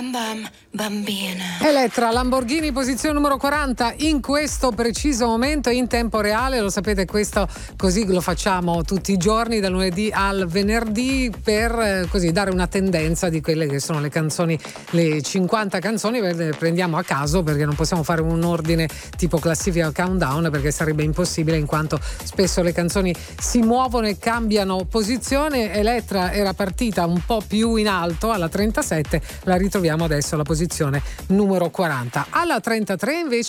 Bambina. Elettra Lamborghini, posizione numero 40 in questo preciso momento in tempo reale. Lo sapete, questo così lo facciamo tutti i giorni dal lunedì al venerdì per così dare una tendenza di quelle che sono le canzoni, le 50 canzoni, le prendiamo a caso perché non possiamo fare un ordine tipo classifica countdown perché sarebbe impossibile, in quanto spesso le canzoni si muovono e cambiano posizione. Elettra era partita un po' più in alto alla 37, la ritroviamo adesso alla posizione numero 40. Alla 33 invece